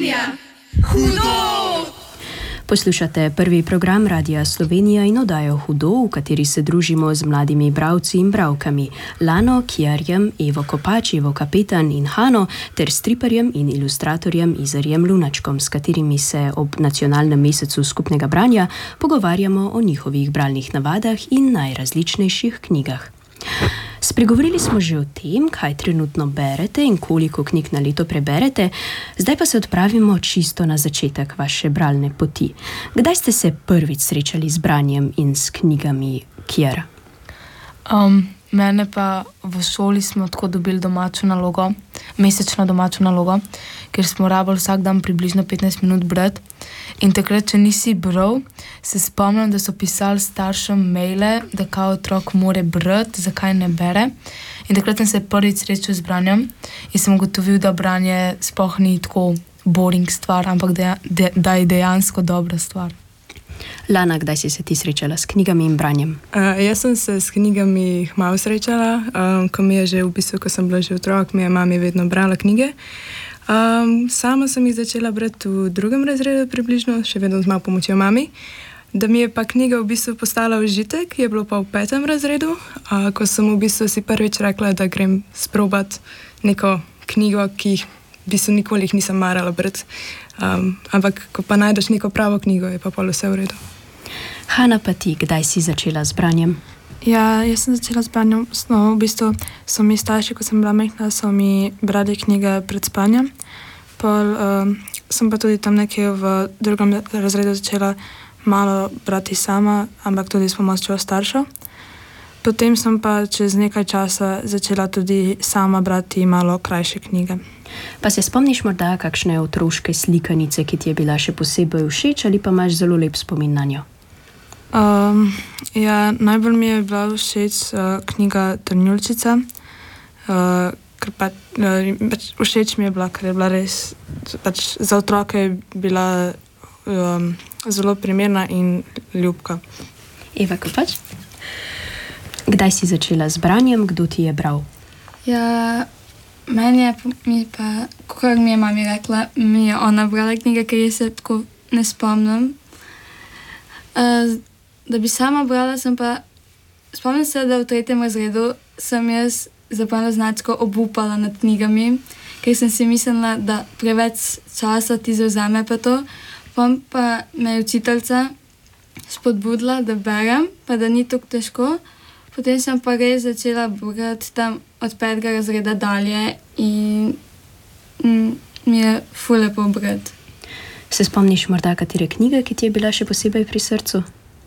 Slovenija! Hudo! Poslušate prvi program Radia Slovenija in oddajo Hudo, v kateri se družimo z mladimi bralci in bralkami, Lano, Kjarjem, Evo Kopač, Evo Kapetan in Hano, ter striperjem in ilustratorjem Izarjem Lunačkom, s katerimi se ob nacionalnem mesecu skupnega branja pogovarjamo o njihovih bralnih navadah in najrazličnejših knjigah. Spregovorili smo že o tem, kaj trenutno berete in koliko knjig na leto preberete, zdaj pa se odpravimo čisto na začetek vaše bralne poti. Kdaj ste se prvič srečali z branjem in s knjigami, Kjera? Mene pa v šoli smo tako dobili domačo nalogo, mesečno domačo nalogo, ker smo rabili vsak dan približno 15 minut brati. In takrat, če nisi bral, se spomnim, da so pisali staršem maile, da kao otrok more brati, zakaj ne bere. In takrat sem se prvič srečal z branjem in sem ugotovil, da branje sploh ni tako boring stvar, ampak da je dejansko dobra stvar. Lana, kdaj si se ti srečala s knjigami in branjem? Jaz sem se s knjigami malo srečala, ko mi je že v bistvu, ko sem bila že otrok, mi je mami vedno brala knjige. Sama sem jih začela brati v 2. razredu približno, še vedno z malo pomočjo mami. Da mi je pa knjiga v bistvu postala užitek, je bilo pa v 5. razredu, ko sem v bistvu si prvič rekla, da grem sprobati neko knjigo, ki jih v bistvu nikoli nisem marala brati. Ampak ko pa najdeš neko pravo knjigo, je pa pol vse v redu. Hana, pa ti, kdaj si začela z branjem? Ja, jaz sem začela z branjem, v bistvu so mi starši, ko sem bila majhna, so mi brali knjige pred spanjem. Pol sem pa tudi tam nekje v 2. razredu začela malo brati sama, ampak tudi s pomočjo staršev. Potem sem pa čez nekaj časa začela tudi sama brati malo krajše knjige. Pa se spomniš morda kakšne otroške slikanice, ki ti je bila še posebej všeč, ali pa imaš zelo lep spomin na njo? Ja, najbolj mi je bila všeč knjiga Trnjulčica, ker všeč mi je bila, ker je bila res, za otroke je bila zelo primerna in ljubka. Eva Kopač? Kdaj si začela z branjem, kdo ti je bral? Ja, mi pa, kako mi je mami rekla, mi je ona brala knjige, ker jaz se tako ne spomnim. Da bi sama brala, spomnim se, da v 3. razredu sem jaz zapravo značko obupala nad knjigami, ker sem si mislila, da preveč časa ti zavzame pa to. Pa me je učiteljica spodbudila, da berem, pa da ni tako težko. Potem sem pa res začela brati tam od 5. razreda dalje in mi je ful lepo brati. Se spomniš morda katere knjige, ki ti je bila še posebej pri srcu?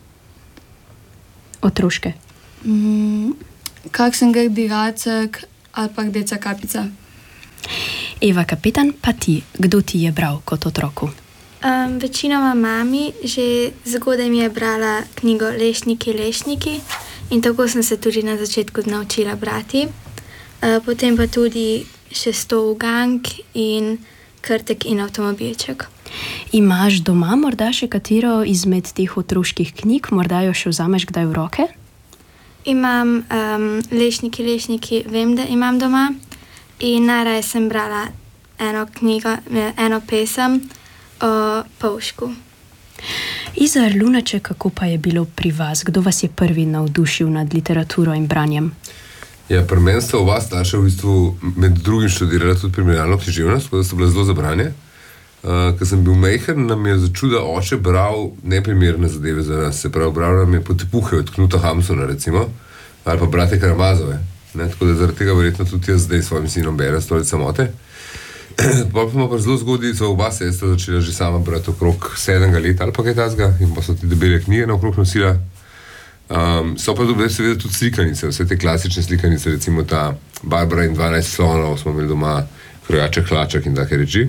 Otroške. Kakšen grdi racek ali pa Rdeca kapica. Eva Kapetan, pa ti, kdo ti je bral kot otroku? Večinoma mami, že zgodaj mi je brala knjigo Lešniki in tako sem se tudi na začetku naučila brati. Potem pa tudi še 100 ugank in Krtek in avtomobilček. Imaš doma morda še katero izmed teh otroških knjig, morda jo še vzameš kdaj v roke? Imam Lešniki, vem, da imam doma in najraje sem brala eno pesem o Pavšku. Izar Lunaček, kako pa je bilo pri vas? Kdo vas je prvi navdušil nad literaturo in branjem? Ja, pri meni sta oba starša v bistvu med drugim študirala tudi primerjalno književnost, tako da sta bila zelo za branje. Ko sem bil majhen, nam je začuda oče bral neprimerne zadeve za nas. Se pravi, bral nam je Potepuhe od Knuta Hamsuna, recimo, ali pa Brate Karamazove. Tako da zaradi tega verjetno tudi jaz zdaj s svojim sinom berem Stolec samote. Pa smo pa zelo zgodili, so oba sestra začela že sama brati okrog 7. leta ali pa kaj takega in pa so ti dobili knjige naokrog nosila. So pa dobili seveda tudi slikanice, vse te klasične slikanice, recimo ta Barbara in 12 slonov smo imeli doma, Krojaček, Hlaček in take reči.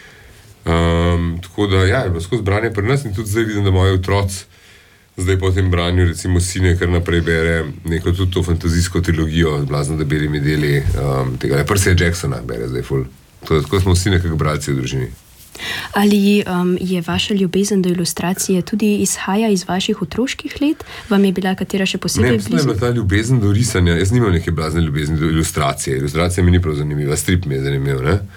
Tako da ja, je bilo skozi branje pri nas in tudi zdaj vidim, da moji otroci zdaj po tem branju, recimo sine kar naprej bere neko tudi to fantazijsko trilogijo z blazno debelimi deli tega Percyja Jacksona bere zdaj ful. Tako smo vsi nekako bralci v družini. Ali je vaša ljubezen do ilustracije tudi izhaja iz vaših otroških let? Vam je bila katera še posebej blizu? Ne, je bila ta ljubezen do risanja. Jaz nimam neke blazne ljubezni do ilustracije. Ilustracija mi ni prav zanimiva, strip mi je zanimiv, ne?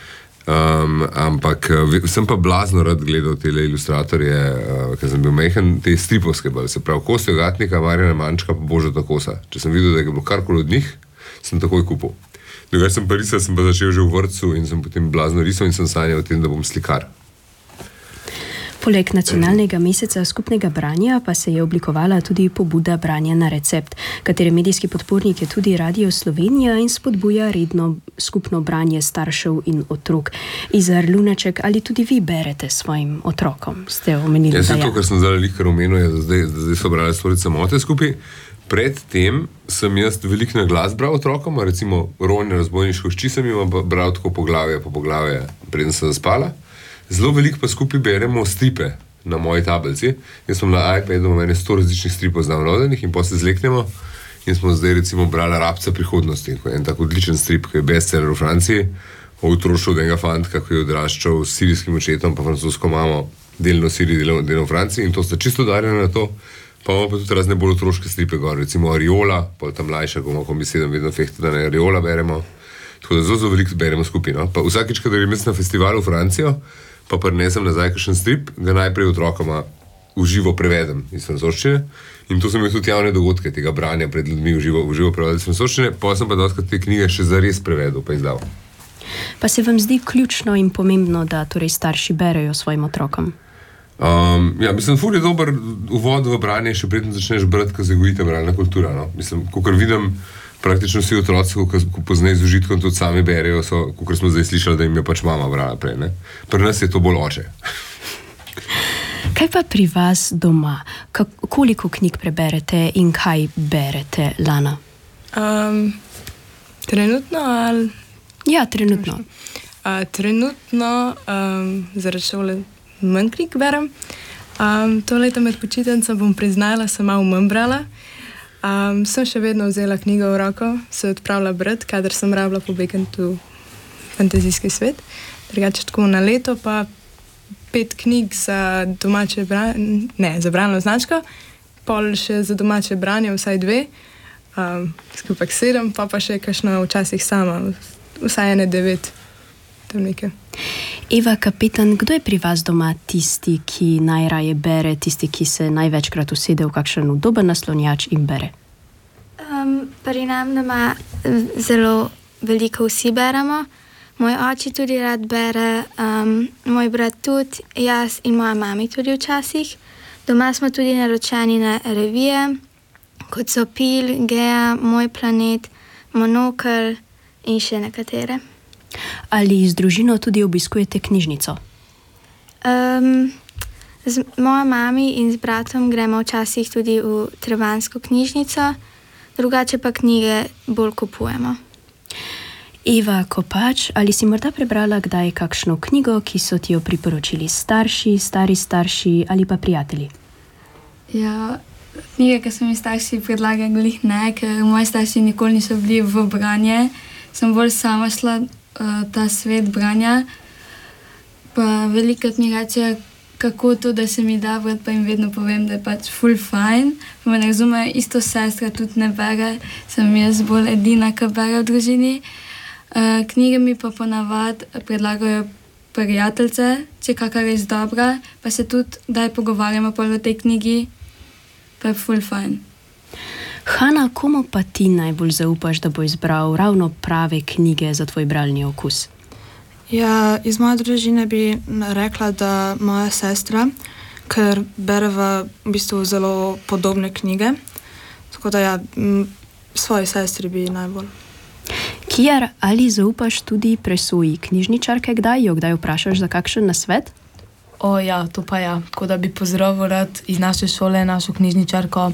Ampak sem pa blazno rad gledal te ilustratorje, ker sem bil mehen, te stripovske bolj, se pravi Kostjo Gatnika, Marjana Mančka pa Božeta Kosa. Če sem videl, da je bilo karkoli od njih, sem takoj kupil. Drugače sem pa risal, sem pa začel že v vrtcu in sem potem blazno risal in sem sanjal o tem, da bom slikar. Poleg nacionalnega meseca skupnega branja pa se je oblikovala tudi pobuda branja na recept, katere medijski podpornik je tudi Radio Slovenija in spodbuja redno skupno branje staršev in otrok. Izar Lunaček, ali tudi vi berete svojim otrokom? Ste omenili, da to, kar sem zdaj likar omenil, je, da zdaj so brali stvorice Mote skupaj. Predtem sem jaz veliko na glas bral otrokom, recimo Ronja razbojniško hči sem jim bral tako poglavje po poglavje, preden sem zaspala. Zelo veliko pa skupaj beremo stripe na moji tablici. Jaz sem na iPadu imel 100 različnih stripov downloadenih in potem se zleknemo in smo zdaj recimo brali Rabca prihodnosti, ko je en tak odličen strip, ki je bestseller v Franciji, o otroštvu od enega fantka, ki je odraščal s sirijskim očetom pa francosko mamo, delno v Siriji, delno v Franciji in to sta čisto darjena na to. Pa imamo pa tudi razne bolj otroške stripe gor, recimo Ariola, pa ta mlajša, ko mi sedem vedno fehta, da ne Ariola beremo. Tako da zelo veliko beremo skupaj. No? Pa vsakič, kadar grem na festivalu v Francijo, pa prinesem nazaj kakšen strip, ga najprej otrokoma uživo prevedem iz francoščine in to so mi tudi javne dogodke tega branja pred ljudmi uživo prevedel iz francoščine, pa sem pa doskrat te knjige še zares prevedel pa izdal. Pa se vam zdi ključno in pomembno, da torej starši berejo svojim otrokom? Mislim, ful je dober uvod v branje, še predtem začneš brati, ko zagojite bralna kultura. No? Mislim, kakor vidim, praktično vsi otroci, ko pozneje z užitkom tudi sami berejo, kakor smo zdaj slišali, da jim je pač mama brala prej. Ne? Pri nas je to bolj oče. Kaj pa pri vas doma? Koliko knjig preberete in kaj berete, Lana? Trenutno ali? Ja, trenutno. Trenutno zaradi šole manj knjig berem. To leto med počitnicami bom priznala, sem malo manj brala. Sem še vedno vzela knjigo v roko, se odpravila brati, kadar sem rabila pobegati v fantazijski svet. Drugače tako na leto pa 5 knjig za domače branje, za bralno značko, pol še za domače branje, vsaj 2, skupaj 7, pa še kakšno včasih sama, vsaj 9, tam nekaj. Eva Kapetan, kdo je pri vas doma tisti, ki najraje bere, tisti, ki se največkrat usede v kakšen udoben naslonjač in bere? Pri nam doma zelo veliko vsi beremo. Moj oče tudi rad bere, moj brat tudi, jaz in moja mami tudi včasih. Doma smo tudi naročeni na revije, kot so Pil, Gea, Moj planet, Monokl in še nekatere. Ali z družino tudi obiskujete knjižnico? Z mojo mami in z bratom gremo včasih tudi v trebanjsko knjižnico, drugače pa knjige bolj kupujemo. Eva Kopač, ali si morda prebrala kdaj kakšno knjigo, ki so ti jo priporočili starši, stari starši ali pa prijatelji? Ja, knjige, ki so mi starši predlagali, ne, ker moji starši nikoli niso bili v branje. Sem bolj sama šla ta svet branja, pa velikrat mi reče, kako to, da se mi da brati, pa jim vedno povem, da je pač ful fajn. Pa me ne razume, isto sestra tudi ne bere, sem jaz bolj edina, ki bere v družini. Knjige mi pa ponavad predlagajo prijateljce, če kakor res dobra, pa se tudi daj pogovarjamo o tej knjigi, pa je ful fajn. Hana, komu pa ti najbolj zaupaš, da bo izbral ravno prave knjige za tvoj bralni okus? Ja, iz moje družine bi rekla, da moja sestra, ker bere v bistvu zelo podobne knjige, tako da ja, svoji sestri bi najbolj. Kijar, ali zaupaš tudi presoji knjižničarke kdaj? Jo kdaj vprašaš za kakšen nasvet? Ja, to pa ja. Tako da bi pozdravil rad iz naše šole našo knjižničarko.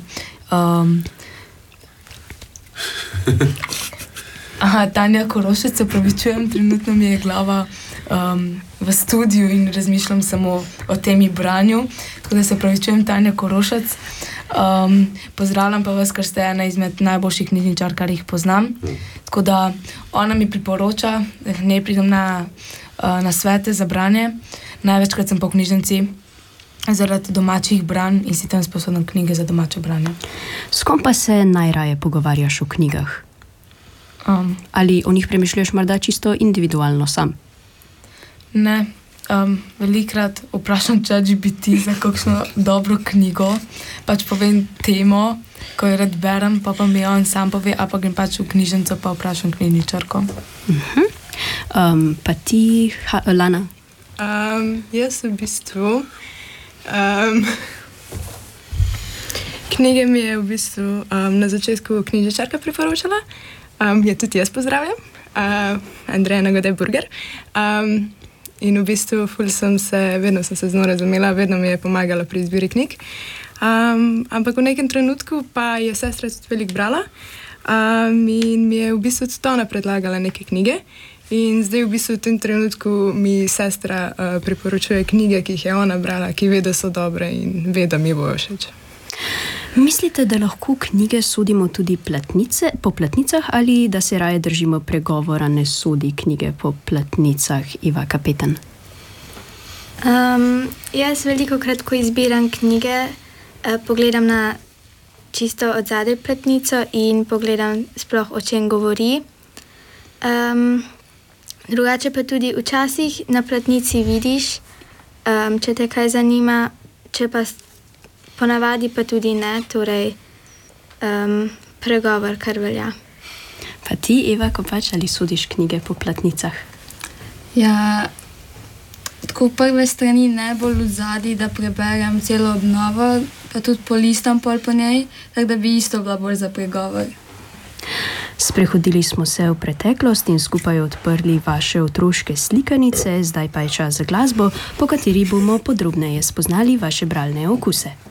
Tanja Korošec, se opravičujem, trenutno mi je glava v studiu in razmišljam samo o temi branju, tako da se opravičujem, Tanja Korošec. Pozdravljam pa vas, ker ste ena izmed najboljših knjižničar, kar jih poznam. Tako da ona mi priporoča, da ne pridem na svete za branje. Največkrat sem po knjižnici zaradi domačih branj in si tam sposobna knjige za domače branje. S kom pa se najraje pogovarjaš o knjigah? Ali o njih premišljuješ morda čisto individualno sam? Ne. Velikrat vprašam ChatGPT za kakšno dobro knjigo, pač povem temo, ko jo rad berem, pa mi on sam pove, a pa grem pač v knjižnico, pa vprašam knjižničarko. Pa ti, Lana? Jaz v bistvu... knjige mi je v bistvu na začetku knjižničarka priporočala, je tudi jaz pozdravljam, Andreja Nagodaj Burger. In v bistvu vedno sem se z njo razumela, vedno mi je pomagala pri izbiri knjig. Ampak v nekem trenutku pa je sestra tudi veliko brala in mi je v bistvu tudi ona predlagala neke knjige. In zdaj v bistvu v tem trenutku mi sestra priporočuje knjige, ki jih je ona brala, ki ve, da so dobre in ve, da mi bojo všeč. Mislite, da lahko knjige sodimo tudi po platnicah ali da se raje držimo pregovora, ne sodi knjige po platnicah, Iva Kapetan? Jaz velikokrat, ko izbiram knjige, pogledam na čisto od zadaj platnico in pogledam sploh, o čem govori. Drugače pa tudi včasih na platnici vidiš, če te kaj zanima, če pa ponavadi pa tudi ne, torej pregovor kar velja. Pa ti, Eva Kopač, ali sodiš knjige po platnicah? Ja, tako prve strani najbolj odzadaj, da preberem celo obnovo, pa tudi polistam pol po njej, tako da bi isto bila bolj za pregovor. Sprehodili smo se v preteklost in skupaj odprli vaše otroške slikanice, zdaj pa je čas za glasbo, po kateri bomo podrobneje spoznali vaše bralne okuse.